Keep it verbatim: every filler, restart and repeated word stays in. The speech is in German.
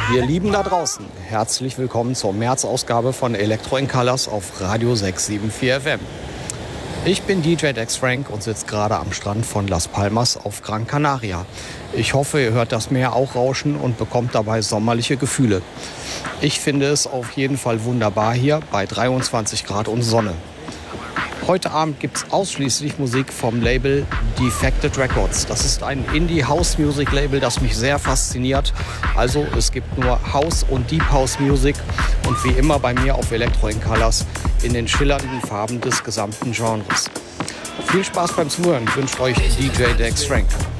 Ihr Lieben da draußen, herzlich willkommen zur März-Ausgabe von Electro in Colors auf Radio sechs sieben vier F M. Ich bin D J Dex Frank und sitze gerade am Strand von Las Palmas auf Gran Canaria. Ich hoffe, ihr hört das Meer auch rauschen und bekommt dabei sommerliche Gefühle. Ich finde es auf jeden Fall wunderbar hier bei dreiundzwanzig Grad und Sonne. Heute Abend gibt es ausschließlich Musik vom Label Defected Records. Das ist ein Indie-House-Music-Label, das mich sehr fasziniert. Also es gibt nur House und Deep House Music und wie immer bei mir auf Electro in Colors in den schillernden Farben des gesamten Genres. Viel Spaß beim Zuhören, wünscht euch D J Dex Frank.